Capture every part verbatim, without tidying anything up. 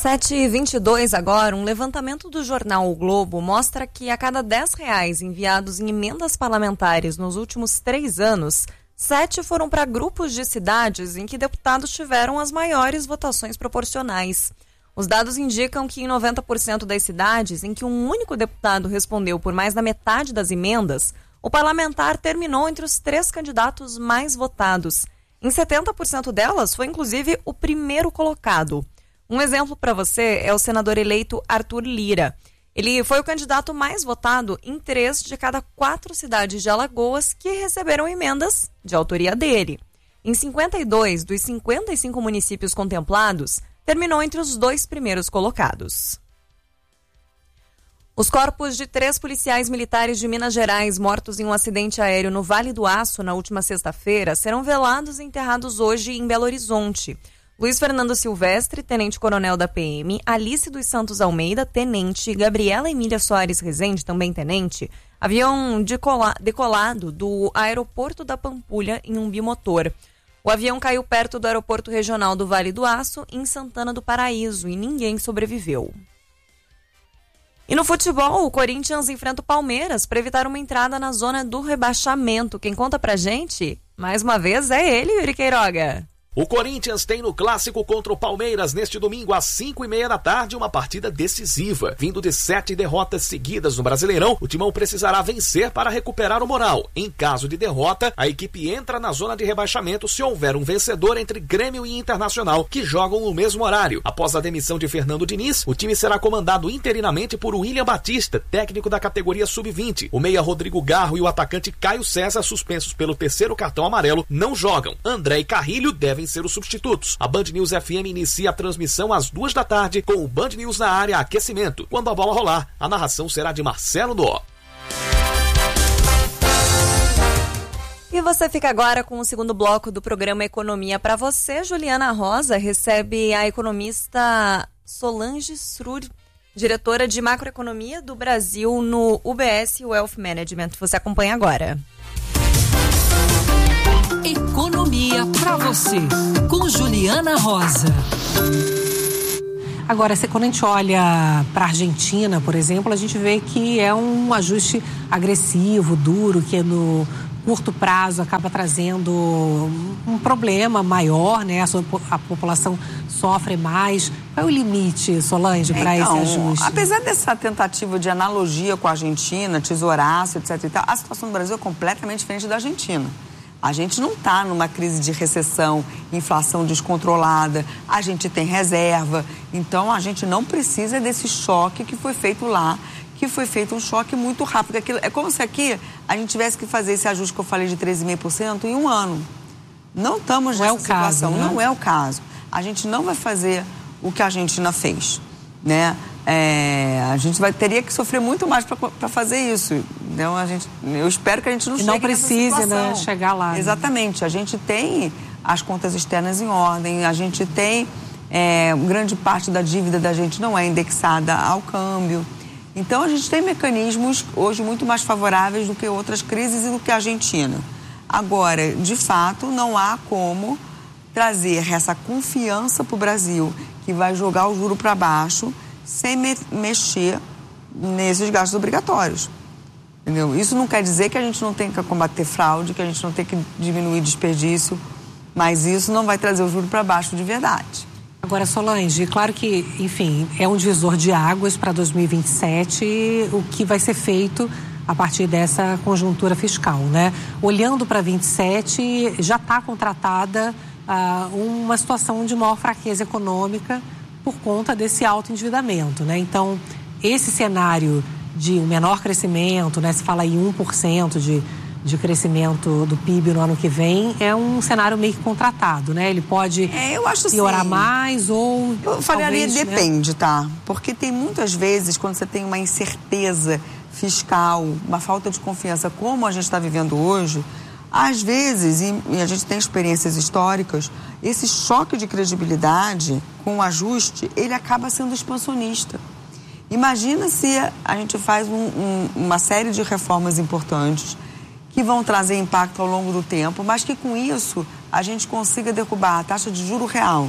sete e vinte e dois agora, um levantamento do jornal O Globo mostra que a cada dez reais enviados em emendas parlamentares nos últimos três anos, sete foram para grupos de cidades em que deputados tiveram as maiores votações proporcionais. Os dados indicam que em noventa por cento das cidades em que um único deputado respondeu por mais da metade das emendas, o parlamentar terminou entre os três candidatos mais votados. Em setenta por cento delas foi inclusive o primeiro colocado. Um exemplo para você é o senador eleito Arthur Lira. Ele foi o candidato mais votado em três de cada quatro cidades de Alagoas que receberam emendas de autoria dele. Em cinquenta e dois dos cinquenta e cinco municípios contemplados, terminou entre os dois primeiros colocados. Os corpos de três policiais militares de Minas Gerais mortos em um acidente aéreo no Vale do Aço na última sexta-feira serão velados e enterrados hoje em Belo Horizonte. Luiz Fernando Silvestre, tenente-coronel da P M, Alice dos Santos Almeida, tenente, Gabriela Emília Soares Rezende, também tenente, haviam decola- decolado do aeroporto da Pampulha em um bimotor. O avião caiu perto do aeroporto regional do Vale do Aço, em Santana do Paraíso, e ninguém sobreviveu. E no futebol, o Corinthians enfrenta o Palmeiras para evitar uma entrada na zona do rebaixamento. Quem conta pra gente, mais uma vez, é ele, Yuri Queiroga. O Corinthians tem no clássico contra o Palmeiras neste domingo às cinco e meia da tarde uma partida decisiva. Vindo de sete derrotas seguidas no Brasileirão, o Timão precisará vencer para recuperar o moral. Em caso de derrota, a equipe entra na zona de rebaixamento se houver um vencedor entre Grêmio e Internacional, que jogam no mesmo horário. Após a demissão de Fernando Diniz, o time será comandado interinamente por William Batista, técnico da categoria sub vinte. O meia Rodrigo Garro e o atacante Caio César, suspensos pelo terceiro cartão amarelo, não jogam. André e Carrilho devem ser os substitutos. A Band News F M inicia a transmissão às duas da tarde com o Band News na área aquecimento. Quando a bola rolar, a narração será de Marcelo Dó. E você fica agora com o segundo bloco do programa Economia para você. Juliana Rosa recebe a economista Solange Srur, diretora de macroeconomia do Brasil no U B S Wealth Management. Você acompanha agora. Economia para você, com Juliana Rosa. Agora, se quando a gente olha para a Argentina, por exemplo, a gente vê que é um ajuste agressivo, duro, que no curto prazo acaba trazendo um problema maior, né? A, sua, a população sofre mais. Qual é o limite, Solange, para então, esse ajuste? Apesar dessa tentativa de analogia com a Argentina, tesouraço, etc e tal, a situação do Brasil é completamente diferente da Argentina. A gente não está numa crise de recessão, inflação descontrolada, a gente tem reserva, então a gente não precisa desse choque que foi feito lá, que foi feito um choque muito rápido. Aquilo, é como se aqui a gente tivesse que fazer esse ajuste que eu falei de treze vírgula cinco por cento em um ano. Não estamos nessa situação, não é o caso, né? Não é o caso. A gente não vai fazer o que a Argentina fez, né? É, a gente vai, teria que sofrer muito mais para fazer isso. Então, a gente, eu espero que a gente não chegue não precise, né, chegar lá. Exatamente. Né? A gente tem as contas externas em ordem, a gente tem é, grande parte da dívida da gente não é indexada ao câmbio. Então, a gente tem mecanismos hoje muito mais favoráveis do que outras crises e do que a Argentina. Agora, de fato, não há como trazer essa confiança para o Brasil que vai jogar o juro para baixo sem me- mexer nesses gastos obrigatórios. Entendeu? Isso não quer dizer que a gente não tem que combater fraude, que a gente não tem que diminuir desperdício, mas isso não vai trazer o juro para baixo de verdade. Agora, Solange, claro que, enfim, é um divisor de águas para dois mil e vinte e sete, o que vai ser feito a partir dessa conjuntura fiscal, né? Olhando para vinte e sete, já está contratada ah, uma situação de maior fraqueza econômica por conta desse alto endividamento, né? Então, esse cenário de um menor crescimento, né? Se fala em um por cento de, de crescimento do P I B no ano que vem, é um cenário meio que contratado, né? Ele pode é, eu acho piorar assim, mais ou... Eu falaria, talvez, depende, né? tá? Porque tem muitas vezes, quando você tem uma incerteza fiscal, uma falta de confiança, como a gente está vivendo hoje, às vezes, e, e a gente tem experiências históricas, esse choque de credibilidade com o ajuste, ele acaba sendo expansionista. Imagina se a gente faz um, um, uma série de reformas importantes que vão trazer impacto ao longo do tempo, mas que com isso a gente consiga derrubar a taxa de juro real,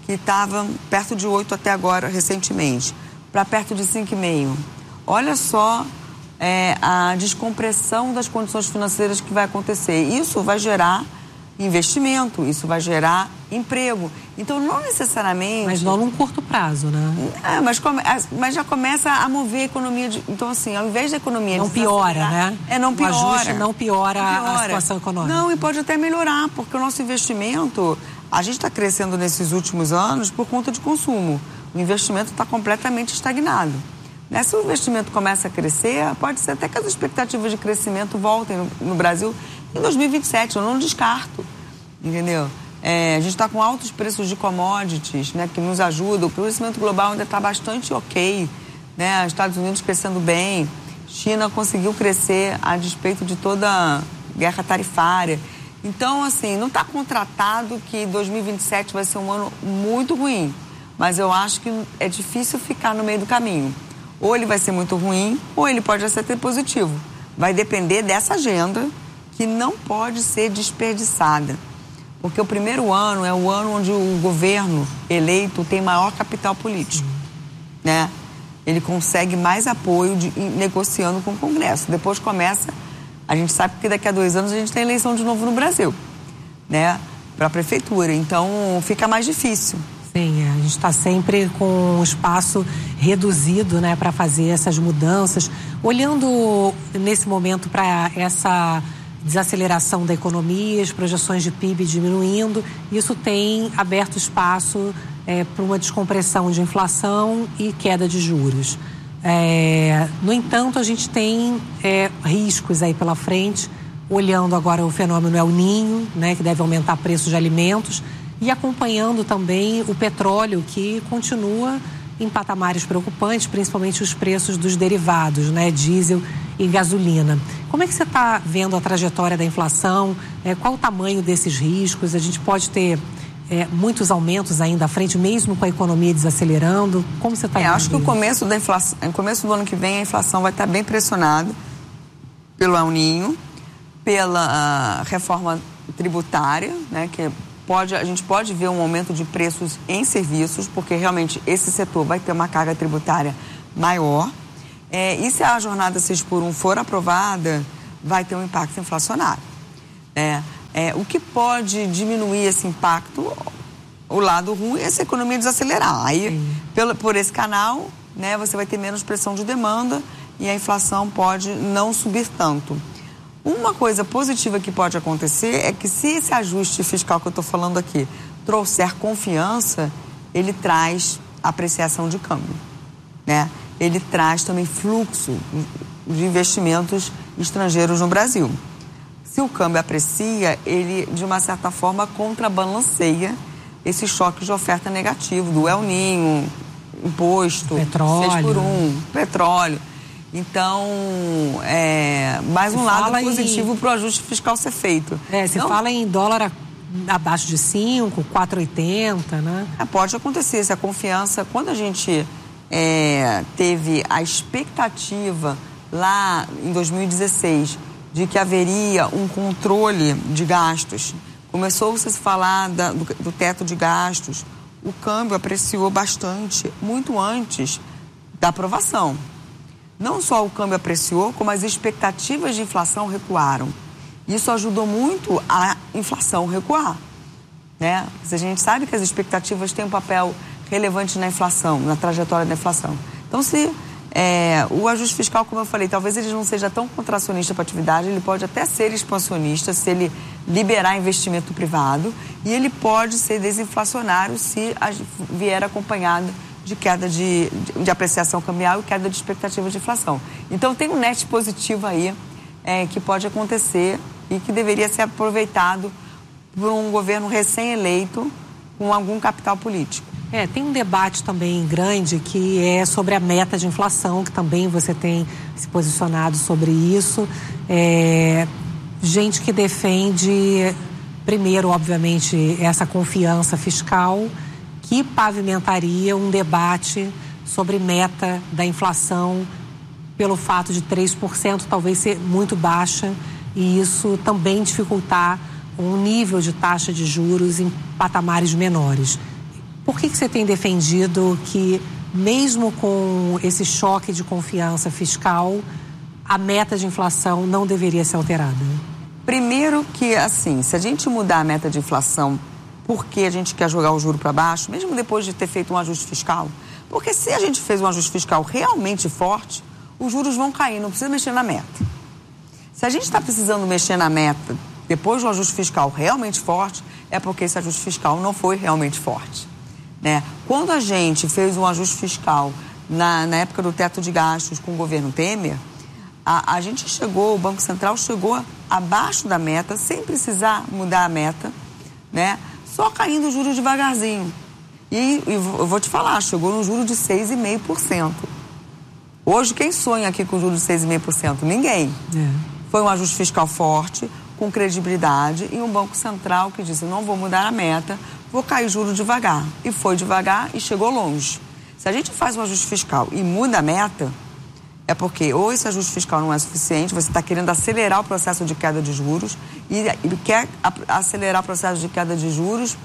que estava perto de oito até agora, recentemente, para perto de cinco vírgula cinco. Olha só é, a descompressão das condições financeiras que vai acontecer. Isso vai gerar investimento, isso vai gerar emprego. Então, não necessariamente... Mas não num curto prazo, né? É, mas, come... mas já começa a mover a economia. De... Então, assim, ao invés da economia... Não piora, né? É, não piora. O ajuste não piora, não piora a situação econômica. Não, e pode até melhorar, porque o nosso investimento... A gente está crescendo nesses últimos anos por conta de consumo. O investimento está completamente estagnado. Né? Se o investimento começa a crescer, pode ser até que as expectativas de crescimento voltem no, no Brasil em dois mil e vinte e sete, eu não descarto, entendeu? É, a gente está com altos preços de commodities, né, que nos ajudam. O crescimento global ainda está bastante ok, né? Estados Unidos crescendo bem, China conseguiu crescer a despeito de toda a guerra tarifária. Então, assim, não está contratado que dois mil e vinte e sete vai ser um ano muito ruim, mas eu acho que é difícil ficar no meio do caminho. Ou ele vai ser muito ruim, ou ele pode ser até positivo. Vai depender dessa agenda que não pode ser desperdiçada. Porque o primeiro ano é o ano onde o governo eleito tem maior capital político, né? Ele consegue mais apoio de, negociando com o Congresso. Depois começa... A gente sabe que daqui a dois anos a gente tem eleição de novo no Brasil, né? Para a prefeitura. Então, fica mais difícil. Sim, a gente está sempre com um espaço reduzido, né, para fazer essas mudanças. Olhando nesse momento para essa desaceleração da economia, as projeções de P I B diminuindo, isso tem aberto espaço é, para uma descompressão de inflação e queda de juros. É, no entanto, a gente tem é, riscos aí pela frente, olhando agora o fenômeno El Niño, né, que deve aumentar preços de alimentos, e acompanhando também o petróleo, que continua em patamares preocupantes, principalmente os preços dos derivados, né, diesel e gasolina. Como é que você está vendo a trajetória da inflação? É, qual o tamanho desses riscos? A gente pode ter é, muitos aumentos ainda à frente, mesmo com a economia desacelerando? Como você está é, vendo? Acho que o começo, da inflação, no começo do ano que vem a inflação vai estar bem pressionada pelo El Niño, pela uh, reforma tributária, né, que pode, a gente pode ver um aumento de preços em serviços, porque realmente esse setor vai ter uma carga tributária maior. É, e se a jornada seis por um for aprovada, vai ter um impacto inflacionário. É, é, o que pode diminuir esse impacto, o lado ruim, é se a economia desacelerar. Aí, pelo, por esse canal, né, você vai ter menos pressão de demanda e a inflação pode não subir tanto. Uma coisa positiva que pode acontecer é que se esse ajuste fiscal que eu estou falando aqui trouxer confiança, ele traz apreciação de câmbio, né? Ele traz também fluxo de investimentos estrangeiros no Brasil. Se o câmbio aprecia, ele, de uma certa forma, contrabalanceia esse choque de oferta negativo do El Niño, imposto, petróleo. seis por um, petróleo. Então, é mais um se lado positivo em... para o ajuste fiscal ser feito. É, se Não... fala em dólar abaixo de cinco, quatro e oitenta, né? É, pode acontecer, se a confiança, quando a gente é, teve a expectativa lá em dois mil e dezesseis de que haveria um controle de gastos, começou-se a se falar da, do, do teto de gastos, o câmbio apreciou bastante, muito antes da aprovação. Não só o câmbio apreciou, como as expectativas de inflação recuaram. Isso ajudou muito a inflação recuar, né? A gente sabe que as expectativas têm um papel relevante na inflação, na trajetória da inflação. Então, se é, o ajuste fiscal, como eu falei, talvez ele não seja tão contracionista para a atividade, ele pode até ser expansionista se ele liberar investimento privado, e ele pode ser desinflacionário se vier acompanhado de queda de, de, de apreciação cambial e queda de expectativa de inflação. Então, tem um net positivo aí é, que pode acontecer e que deveria ser aproveitado por um governo recém-eleito com algum capital político. É, tem um debate também grande que é sobre a meta de inflação, que também você tem se posicionado sobre isso. É, gente que defende, primeiro, obviamente, essa confiança fiscal, que pavimentaria um debate sobre meta da inflação pelo fato de três por cento talvez ser muito baixa e isso também dificultar um nível de taxa de juros em patamares menores. Por que que você tem defendido que, mesmo com esse choque de confiança fiscal, a meta de inflação não deveria ser alterada? Primeiro que, assim, se a gente mudar a meta de inflação porque a gente quer jogar o juro para baixo, mesmo depois de ter feito um ajuste fiscal, porque se a gente fez um ajuste fiscal realmente forte, os juros vão cair, não precisa mexer na meta. Se a gente está precisando mexer na meta depois de um ajuste fiscal realmente forte, é porque esse ajuste fiscal não foi realmente forte, né? Quando a gente fez um ajuste fiscal na, na época do teto de gastos com o governo Temer, a, a gente chegou, o Banco Central chegou abaixo da meta, sem precisar mudar a meta, né? Só caindo o juros devagarzinho. E, e eu vou te falar, chegou no juro de seis vírgula cinco por cento. Hoje, quem sonha aqui com juros de seis vírgula cinco por cento? Ninguém. É. Foi um ajuste fiscal forte, com credibilidade, e um Banco Central que disse, não vou mudar a meta, vou cair juros devagar. E foi devagar e chegou longe. Se a gente faz um ajuste fiscal e muda a meta, é porque ou esse ajuste fiscal não é suficiente, você está querendo acelerar o processo de queda de juros, e, e quer acelerar o processo de queda de juros,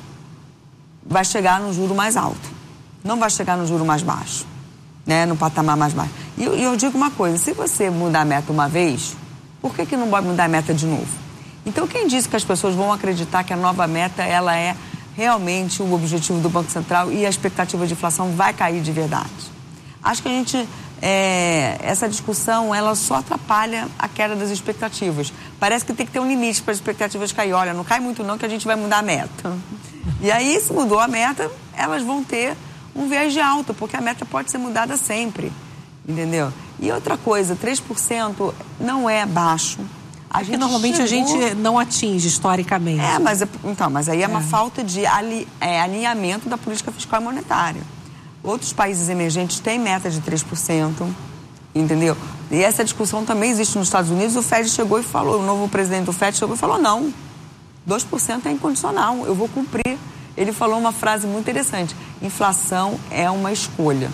vai chegar no juro mais alto. Não vai chegar no juro mais baixo, né? No patamar mais baixo. E eu, eu digo uma coisa, se você mudar a meta uma vez, por que que não pode mudar a meta de novo? Então, quem disse que as pessoas vão acreditar que a nova meta, ela é realmente o objetivo do Banco Central e a expectativa de inflação vai cair de verdade? Acho que a gente... É, essa discussão, ela só atrapalha a queda das expectativas. Parece que tem que ter um limite para as expectativas cair. Olha, não cai muito não que a gente vai mudar a meta. E aí, se mudou a meta, elas vão ter um viés de alta, porque a meta pode ser mudada sempre, entendeu? E outra coisa, três por cento não é baixo. A gente normalmente chegou... a gente não atinge historicamente. É, mas, então, mas aí é, é. uma falta de ali, é, alinhamento da política fiscal e monetária. Outros países emergentes têm meta de três por cento, entendeu? E essa discussão também existe nos Estados Unidos. O Fed chegou e falou, o novo presidente do Fed chegou e falou, não, dois por cento é incondicional, eu vou cumprir. Ele falou uma frase muito interessante, inflação é uma escolha.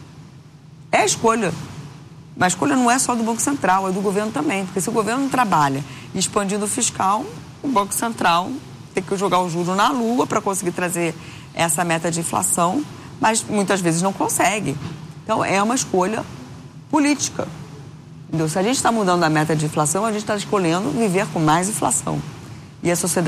É escolha. Mas a escolha não é só do Banco Central, é do governo também. Porque se o governo não trabalha expandindo o fiscal, o Banco Central tem que jogar o juro na lua para conseguir trazer essa meta de inflação, mas muitas vezes não consegue. Então, é uma escolha política. Entendeu? Se a gente está mudando a meta de inflação, a gente está escolhendo viver com mais inflação. E a sociedade